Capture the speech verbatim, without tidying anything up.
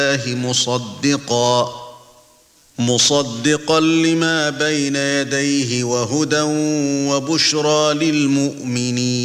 الله مصدقا مصدقا لما بين يديه وهدى وبشرى للمؤمنين.